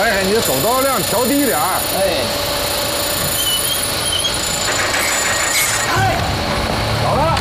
哎，你手刀量调低点。 哎。 好了。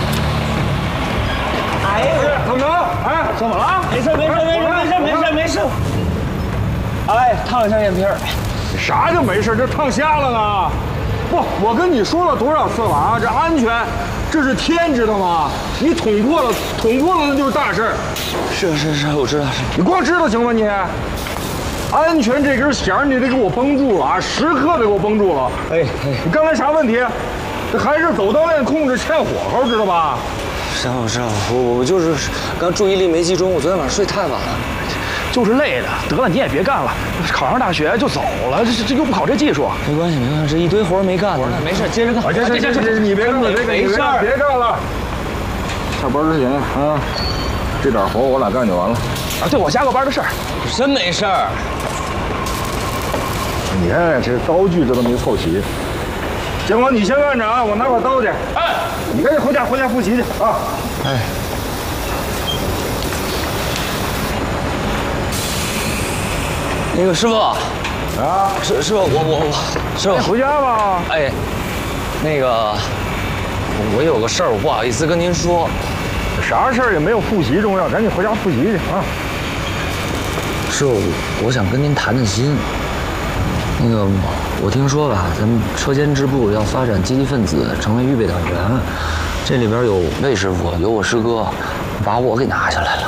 哎， 怎么了？哎，怎么了？ 没事。哎，烫一下眼皮儿。 啥就没事？这烫瞎了呢？不，我跟你说了多少次了啊？这安全，这是天，知道吗？你捅破了那就是大事。 是，我知道是。 你光知道行吗你？安全这根弦你得给我绷住了啊，时刻得给我绷住了。 哎， 你刚才啥问题？这还是走道链控制欠火候，知道吧？ 我知道，我就是刚注意力没集中，我昨天晚上睡太晚了。 就是累的，得了，你也别干了，考上大学就走了，这又不考这技术。 没关系，这一堆活没干呢。没事，接着干。 这你别干了，别干了。下班之前啊，这点活我俩干就完了。 啊，对，我加个班的事儿。 真没事儿。 你看这刀具这都没凑齐。建国，你先干着啊，我拿把刀去。哎，你赶紧回家复习去啊。哎。 那个师傅，啊，师傅，我师傅回家吧。 哎，那个，我有个事儿，我不好意思跟您说。 啥事儿也没有复习重要，赶紧回家复习去啊。 师傅，我想跟您谈心。那个，我听说吧，咱们车间支部要发展积极分子，成为预备党员，这里边有魏师傅，有我师哥，把我给拿下来了。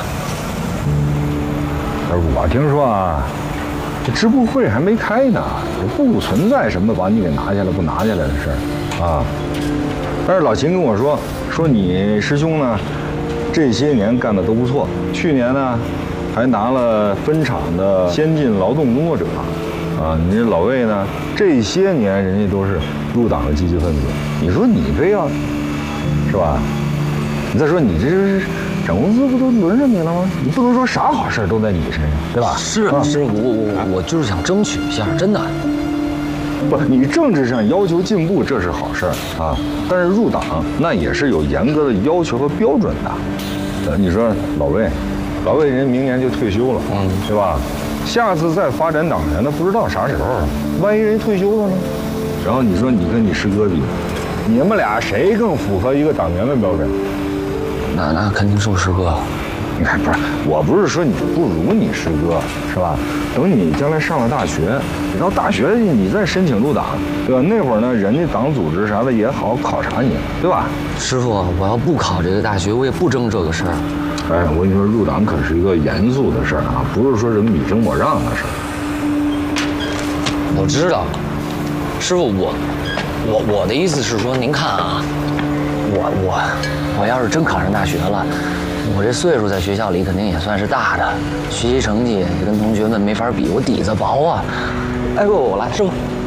我听说啊。这支部会还没开呢，也不存在什么把你给拿下来不拿下来的事儿啊。但是老秦跟我说你师兄呢，这些年干的都不错，去年呢还拿了分厂的先进劳动工作者啊。你这老魏呢，这些年人家都是入党的积极分子，你说你非要是吧？你再说你这是。整公司不都轮着你了吗？你不能说啥好事都在你身上，对吧？ 是，我就是想争取一下，真的。 不，你政治上要求进步，这是好事啊。但是入党那也是有严格的要求和标准的。你说老魏人明年就退休了，对吧？下次再发展党员，那不知道啥时候了。万一人退休了呢？然后你说你跟你师哥比，你们俩谁更符合一个党员的标准？ 那肯定是我师哥。 你看，不是，我不是说你不如你师哥，是吧？等你将来上了大学，你到大学你再申请入党，对吧？那会儿呢，人家党组织啥的也好考察你，对吧？ 师傅，我要不考这个大学，我也不争这个事儿。 哎，我跟你说，入党可是一个严肃的事儿啊，不是说什么你争我让的事儿。 我知道，师傅，我的意思是说，您看啊。我要是真考上大学了，我这岁数在学校里肯定也算是大的，学习成绩也跟同学们没法比，我底子薄啊。哎，我来，师傅。